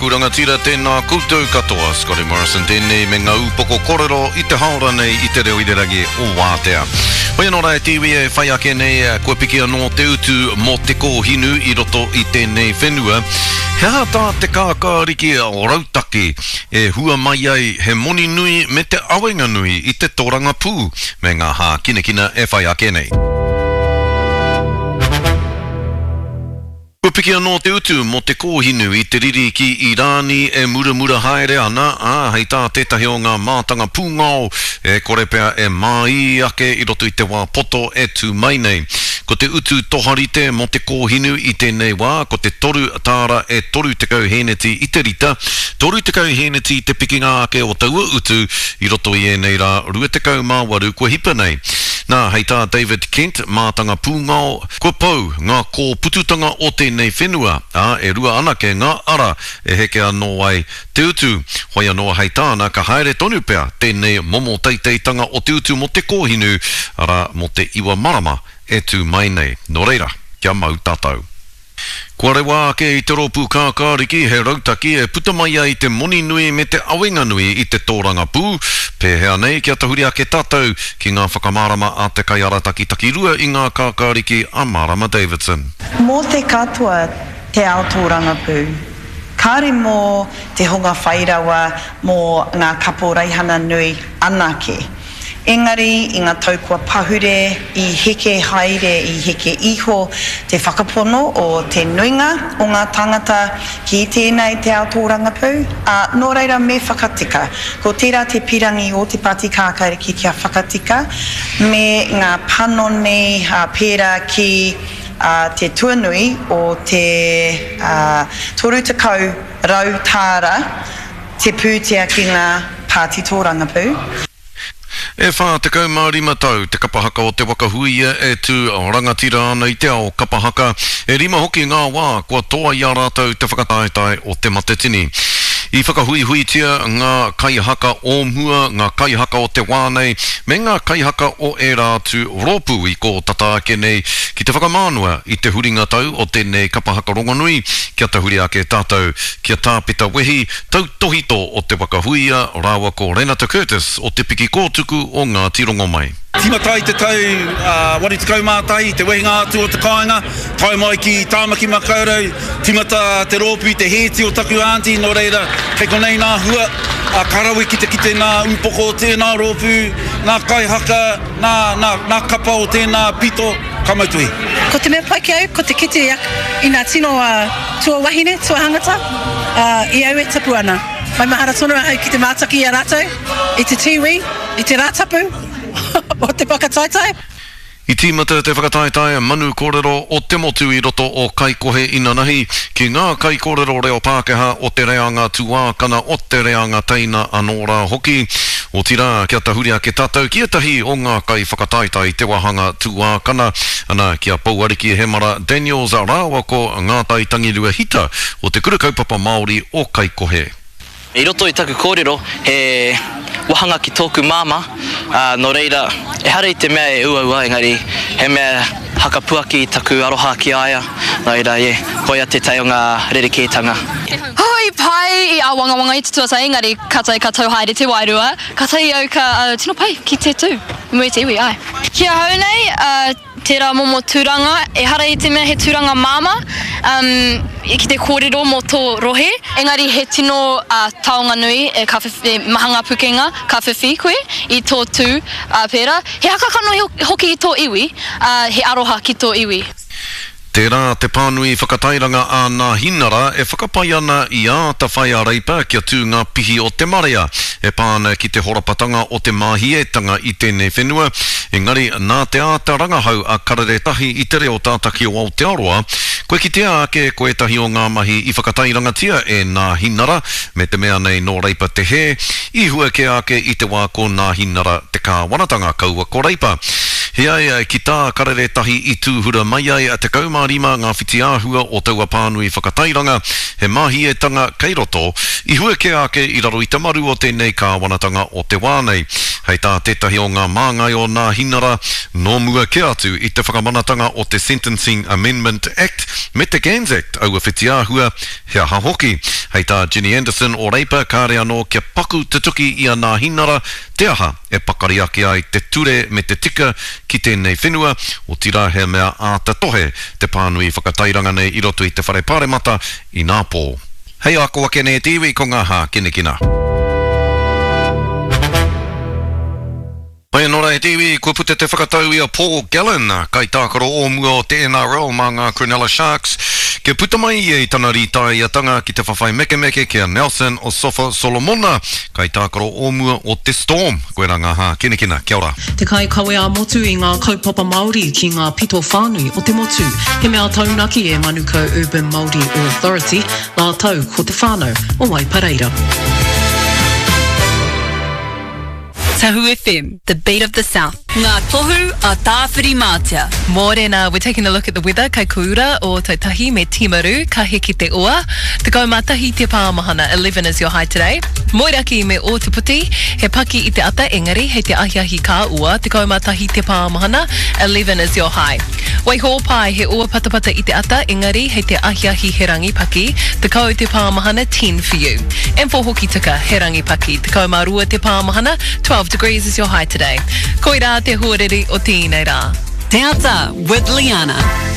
Kuranga tira tēnā koutou katoa, Scotty Morrison tēnei me ngā upoko korero I te haora nei I te reo I te rangi o Wātea. Hoi anō rai tiwi e whai ake nei koe piki anō te utu mō te kōhinu I roto I tēnei whenua. He hata te kākāriki o rautaki e hua mai ai he moni nui me te awenga nui I te tōranga pū me ngā hā kinekina e whai ake nei. Piki anō te utu mo te kōhinu I te riri ki Irani e muramura haere ana hei tā tētahi o ngā mātanga pūngao e kore pea e mai ake I roto I te wā poto e tū mai nei. Ko te utu toharite mo te kōhinu I tēnei wā, ko te toru tāra e toru te kau heneti I te rita, toru te kau heneti te piki ngā ake o taua utu I roto I e nei rā rua te kau māwaru kua hipa nei. Nā, hei tā David Kent, mātanga pūngao, kua pau ngā kō pututanga o tēnei whenua, e rua anake ngā ara e heke anō ai te utu. Hoi anō hei tāna ka haere tonu pea tēnei momo teiteitanga o te utu mo te kōhinu, ara mo te iwa marama e tū mai nei. Nō reira, kia mau tātou. Kua rewa ake I te ropu kākāriki he rautaki e puta mai ai te moni nui me te awenga nui I te tōranga pū, pēhea nei kia tahuri ake tātou ki ngā whakamārama a te kai arataki takirua I ngā kākāriki a Marama Davidson. Mō te katoa te ao tōranga pū, kāre mō te honga whairawa mō ngā kapo reihana nui anake. Engari, I ngā taukua pahure, I heke haere, I heke iho, te whakapono o te nuinga o ngā tangata ki tēnei te ao tōranga pū. Nō reira me whakatika, ko tērā te pirangi o te pāti kākāriki kia whakatika, me ngā panone pērā ki te tuanui o te toru takau rautāra, te pūtea ki ngā pāti tōranga pū. E whā te kau mārima tau, te kapahaka o te wakahuia e tū rangatira ana I te ao kapahaka. E rima hoki ngā wā, kua toa I a rātou te whakataetai o te matetini. I whakahui tia ngā kaihaka o mua, ngā kaihaka o te wānei, me ngā kaihaka o e rātu rōpū I ko tata ake nei ki te whakamānua I te huringa tau o tēnei kapahaka ronganui, kia tahuri ake tātou, kia tāpita wehi, tau tohito o te wakahuia, rāua ko Renata Curtis o te piki kōtuku o ngā tirongo mai. Timatai te tau, wari te kaumātai, te wehinga atu o te kāinga, tau mai ki tāmaki makaurau, timata te rōpū, te hēti o taku ānti, nō reira, kei konei nā hua, karawe ki te nā upoko o tēnā rōpū, nā kaihaka, nā kapa o tēnā pito, kamautui. Ko te mea pai ki au, ko te kite I nā tino tua wahine, tua hangata, I au e tapu ana. Mai mahara tonu au ki te mātaki I a rātou, I te tiwi, I te rātapu, o te whakataitai. I tīmata te whakataitai manu kōrero o te motu I roto o kaikohe inanahi ki ngā kaikōrero reo Pākehā o te reanga tuākana o te reanga teina anōra hoki. O tira kia tahuri ake tātou ki etahi o ngā kai whakataitai te wahanga tuākana ana kia pauariki he mara Daniels a rāua ko ngā taitangi rua hita o te kurakaupapa Māori o kaikohe. I roto I taku kōrero, he wahanga ki tōku māma, nō reira, e hara I te mea e ua engari, he mea hakapuaki I taku aroha ki aia, nō reira, koia te tai o ngā rerekētanga. Hoi pai I a wangawanga I te tuatai, engari, katai ka tauhaere te wairua, katai au ka tino pai ki te tū, mui te iwi, ai. Kia hau nei, tērā momo tūranga, e hara I te mea he tūranga māma, ki te kōrero mō tō rohe. Engari he tino taonga nui e mahanga pukenga ka whiwhi koe I tō tū pērā. He hakakano hoki I tō iwi, he aroha ki tō iwi. Tērā te pānui whakatairanga a ngā hinara e whakapai ana I a ta whai a reipa kia tū ngā pihi o te marea e pāna ki te horapatanga o te māhietanga I tēnei whenua. Engari, nā te āta rangahau a kareretahi I te reo tātaki o Aotearoa, koe ki te ake koe tahi o ngā mahi I whakatairangatia e ngā hinara me te mea nei nō reipa te he, I hua ke ake I te wā ko ngā hinara te kāwanatanga kaua ko reipa. He ai ki tā kareretahi I tūhura mai ai a te kaumārima ngā whiti āhua o taua pānui whakatairanga, he māhietanga kei roto, I hua ke ake I raro I te maru o tēnei kāwanatanga o te wānei. Hei tā tētahi o ngā māngai o ngā hinara, nō mua ke atu I te whakamanatanga o te Sentencing Amendment Act me te Gans Act aua whiti āhua, he aha hoki. Hei tā Ginny Anderson o reipa kāre anō kia paku te tuki i a nā hinara te aha e pakari ake ai te ture me te tika ki tēnei whenua o tira he mea āta tohe te pānui whakatairanga nei i roto i te whare pāremata i nā pō. Hei ako wake ne tiwi ko ngā hā kinekina. Pai nora e tiwi, kua pute te whakatau i a Paul Gallen, kai tākaro o mua o te NRL mā ngā Cronulla Sharks. Ke puta mai i tana rītai a tanga ki te whawhai meke meke kia Nelson o Sofa Solomona, kai tākaro o mua o te Storm. Koe rā ngā hā kinekina, kia ora. Te kai kawe a motu i ngā kaupapa Māori ki ngā pito whānui o te motu. He mea taunaki e Manuka Urban Māori Authority, ngā tau ko te whānau o Waipareira. Tahu FM, the beat of the South. Ngā tohu a tāwhiri mātia. Mōrena, we're taking a look at the weather. Kai kuura o Tautahi me Timaru, ka he ki te oa. Te kaumatahi te pāmahana, 11 is your high today. Moiraki me o te puti, he paki I te ata engari, he te ahiahi ka ua. Te kaumatahi te pāmahana, 11 is your high. Waiho pai, he oa patapata I te ata engari, he te ahiahi he rangi paki. Te kau te pāmahana, 10 for you. And for hoki tika, he rangi paki. Te kaumarua te pāmahana, 12 degrees is your high today. Koira te huarere o tēnei rā. Te ata with Liana.